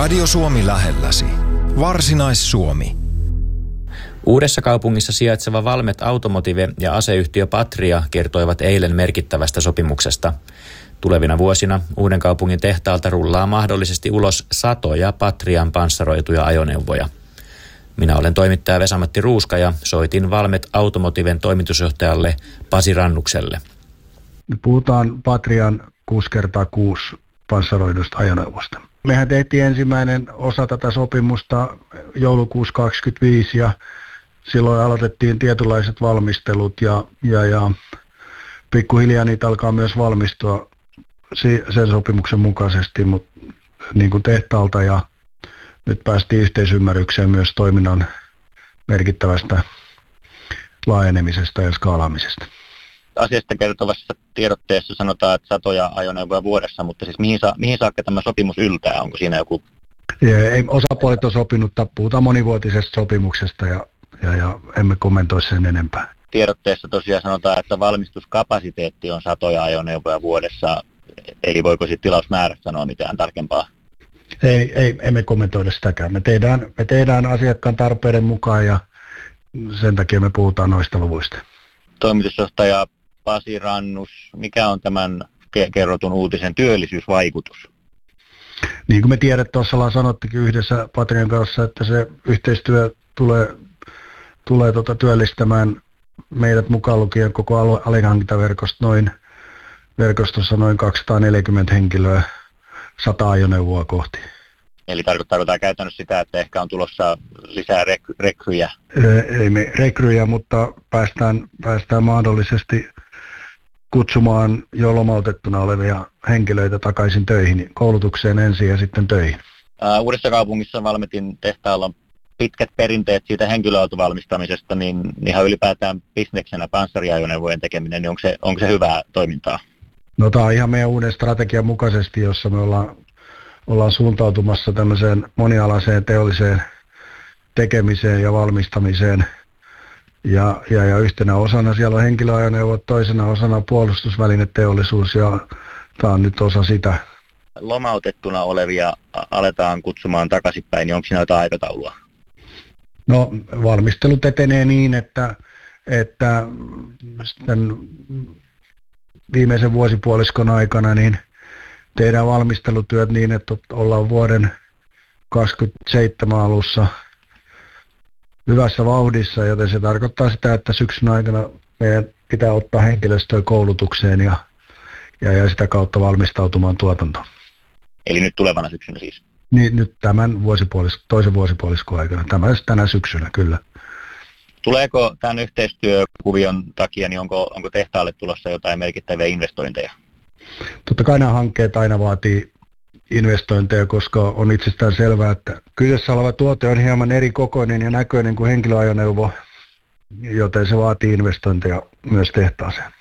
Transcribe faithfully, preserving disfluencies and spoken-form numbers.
Radio Suomi lähelläsi. Varsinais-Suomi. Uudessa kaupungissa sijaitseva Valmet Automotive ja aseyhtiö Patria kertoivat eilen merkittävästä sopimuksesta. Tulevina vuosina uuden kaupungin tehtaalta rullaa mahdollisesti ulos satoja Patrian panssaroituja ajoneuvoja. Minä olen toimittaja Vesa-Matti Ruuska ja soitin Valmet Automotiven toimitusjohtajalle Pasi Rannukselle. Puhutaan Patrian kuusi kertaa kuusi panssaroidusta ajoneuvosta. Mehän tehtiin ensimmäinen osa tätä sopimusta joulukuussa kaksikymmentäviisi ja silloin aloitettiin tietynlaiset valmistelut ja, ja, ja pikkuhiljaa niitä alkaa myös valmistua sen sopimuksen mukaisesti, mutta niin kuin tehtaalta ja nyt päästiin yhteisymmärrykseen myös toiminnan merkittävästä laajenemisesta ja skaalaamisesta. Asiasta kertovassa tiedotteessa sanotaan, että satoja ajoneuvoja vuodessa, mutta siis mihin, sa- mihin saakka tämä sopimus yltää? Onko siinä joku? Ei, osapuolet on sopinut, puhutaan monivuotisesta sopimuksesta ja, ja, ja emme kommentoi sen enempää. Tiedotteessa tosiaan sanotaan, että valmistuskapasiteetti on satoja ajoneuvoja vuodessa, eli voiko siitä tilausmäärästä sanoa mitään tarkempaa? Ei, ei, emme kommentoida sitäkään. Me tehdään, me tehdään asiakkaan tarpeiden mukaan ja sen takia me puhutaan noista luvuista. Toimitusjohtaja Pasi Rannus, mikä on tämän kerrotun uutisen työllisyysvaikutus? Niin kuin me tiedät, tuossa ollaan sanottukin yhdessä Patrian kanssa, että se yhteistyö tulee, tulee tota työllistämään meidät mukaan lukien koko alihankintaverkosto noin, verkostossa noin kaksisataaneljäkymmentä henkilöä, sata ajoneuvoa kohti. Eli tarkoittaa tämä käytännössä sitä, että ehkä on tulossa lisää rek- rekryjä? Ei me rekryjä, mutta päästään, päästään mahdollisesti kutsumaan jo lomautettuna olevia henkilöitä takaisin töihin, koulutukseen ensin ja sitten töihin. Uh, Uudessa kaupungissa Valmetin tehtaalla on pitkät perinteet siitä henkilöautovalmistamisesta, niin ihan ylipäätään bisneksenä panssariajoneuvojen tekeminen, niin onko se, onko se hyvää toimintaa? No tämä on ihan meidän uuden strategian mukaisesti, jossa me ollaan ollaan suuntautumassa tämmöiseen monialaiseen teolliseen tekemiseen ja valmistamiseen. Ja, ja, ja yhtenä osana siellä on henkilöajoneuvot, toisena osana puolustusvälineteollisuus ja tämä on nyt osa sitä. Lomautettuna olevia aletaan kutsumaan takaisinpäin, niin onko siinä jotain aikataulua? No valmistelut etenee niin, että, että sitten viimeisen vuosipuoliskon aikana niin tehdään valmistelutyöt niin, että ollaan vuoden kaksikymmentäseitsemän alussa hyvässä vauhdissa, joten se tarkoittaa sitä, että syksyn aikana meidän pitää ottaa henkilöstöä koulutukseen ja, ja, ja sitä kautta valmistautumaan tuotantoon. Eli nyt tulevana syksynä siis? Niin, nyt tämän vuosipuolis- toisen vuosipuoliskon aikana, tämä tänä syksynä kyllä. Tuleeko tämän yhteistyökuvion takia, niin onko, onko tehtaalle tulossa jotain merkittäviä investointeja? Totta kai nämä hankkeet aina vaatii investointeja, koska on itsestään selvää, että kyseessä oleva tuote on hieman eri kokoinen ja näköinen kuin henkilöajoneuvo, joten se vaatii investointeja myös tehtaaseen.